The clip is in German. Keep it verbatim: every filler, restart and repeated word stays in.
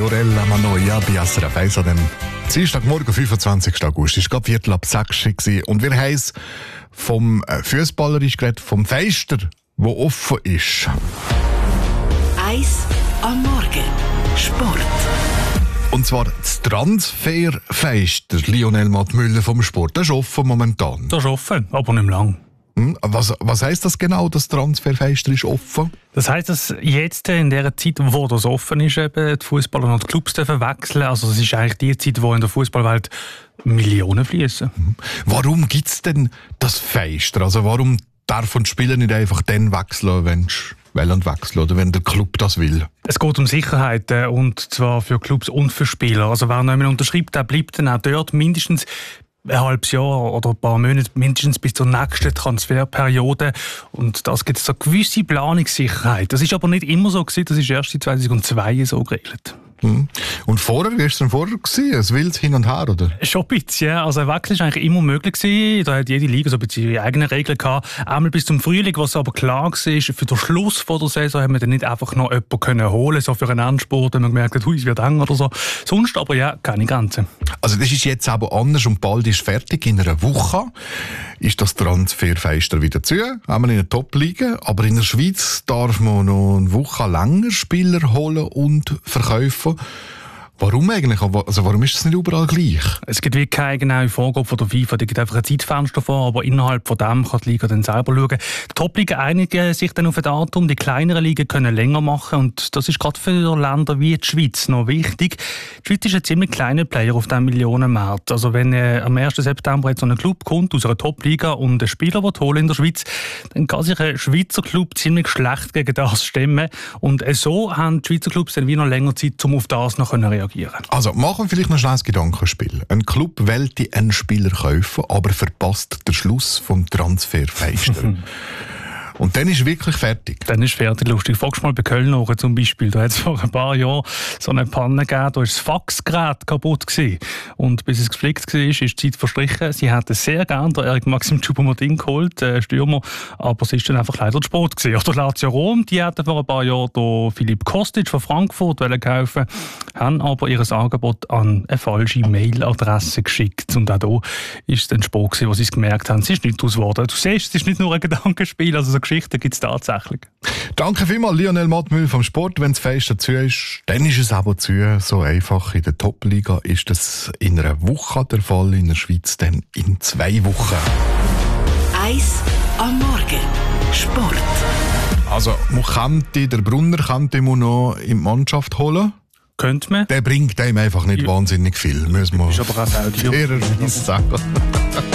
Fiorella Manoia bei S R F eins an dem Dienstagmorgen, fünfundzwanzigsten August. Es war gerade Viertel ab sechs und wir haben es vom Fußballerischen geredet, vom Feister, der offen ist. Eins am Morgen. Sport. Und zwar das Transferfeister, Lionel Mattmüller vom Sport. Das ist offen momentan. Das ist offen, aber nicht lang. Hm, was, was heisst das genau, das Transferfeister ist offen? Das heisst, dass jetzt in der Zeit, wo das offen ist, eben die Fußballer und die Clubs dürfen wechseln. Also das ist eigentlich die Zeit, wo in der Fußballwelt Millionen fließen. Hm. Warum gibt es denn das Feister? Also warum darf ein Spieler nicht einfach dann wechseln, wenn und wechseln oder wenn der Club das will? Es geht um Sicherheit, und zwar für Clubs und für Spieler. Also wer nicht mehr unterschreibt, der bleibt dann auch dort mindestens ein halbes Jahr oder ein paar Monate, mindestens bis zur nächsten Transferperiode. Und das gibt so eine gewisse Planungssicherheit. Das ist aber nicht immer so gewesen, das ist erst seit zweitausendzwei so geregelt. Hm. Und vorher, wie war es denn vorher? Gewesen? Ein wildes Hin und Her, oder? Schon ein bisschen, ja. Also ein Wechsel war eigentlich immer möglich gewesen. Da hat jede Liga so ein bisschen ihre eigenen Regeln gehabt. Einmal bis zum Frühling, was aber klar war, für den Schluss von der Saison haben wir dann nicht einfach noch jemanden können holen, so für einen Endspurt, wenn man gemerkt hat, hui, es wird eng oder so. Sonst aber ja, keine Grenzen. Also das ist jetzt aber anders und bald ist fertig. In einer Woche ist das Transferfeister wieder zu. Einmal in der Top-Liga, aber in der Schweiz darf man noch eine Woche länger Spieler holen und verkaufen. Warum eigentlich? Also warum ist das nicht überall gleich? Es gibt wirklich keine genaue Vorgabe von der FIFA. Die gibt einfach ein Zeitfenster vor, aber innerhalb von dem kann die Liga dann selber schauen. Die Top-Ligen einigen sich dann auf ein Datum, die kleineren Ligen können länger machen und das ist gerade für Länder wie die Schweiz noch wichtig. Die Schweiz ist ein ziemlich kleiner Player auf diesem Millionenmarkt. Also wenn äh, am ersten September jetzt so ein Club kommt aus einer Top-Liga und einen Spieler will holen in der Schweiz, dann kann sich ein Schweizer Club ziemlich schlecht gegen das stemmen. Und äh, so haben die Schweizer Clubs dann wie noch länger Zeit, um auf das noch zu reagieren. Also machen wir vielleicht noch schnell ein Gedankenspiel. Ein Club wollte einen Spieler kaufen, aber verpasst den Schluss vom Transferfeister. Und dann ist wirklich fertig. Dann ist fertig, lustig. Fragst mal bei Köln nach zum Beispiel. Da hat es vor ein paar Jahren so eine Panne gegeben, da war das Faxgerät kaputt gewesen. Und bis es gepflegt war, ist die Zeit verstrichen. Sie hätten sehr gerne den Eric Maxim Choupo-Moting geholt, äh, Stürmer, aber es ist dann einfach leider zu spät gewesen. Oder Lazio Rom, die hätten vor ein paar Jahren den Philipp Kostic von Frankfurt kaufen, haben aber ihr Angebot an eine falsche Mailadresse geschickt. Und auch da ist es dann spät gewesen, wo sie es gemerkt haben. Es ist nicht daraus geworden. Du siehst, es ist nicht nur ein Gedankenspiel, also so Geschichten gibt es tatsächlich. Danke vielmals, Lionel Mattmüller vom Sport. Wenn das Fest dazu ist, dann ist es aber zu. So einfach. In der Top-Liga ist das in einer Woche der Fall, in der Schweiz dann in zwei Wochen. Eins am Morgen. Sport. Also, man könnte, der Brunner könnte man noch in die Mannschaft holen. Könnte man. Der bringt einem einfach nicht ja. wahnsinnig viel. Müssen wir ist aber auch sehr fairerweise sagen.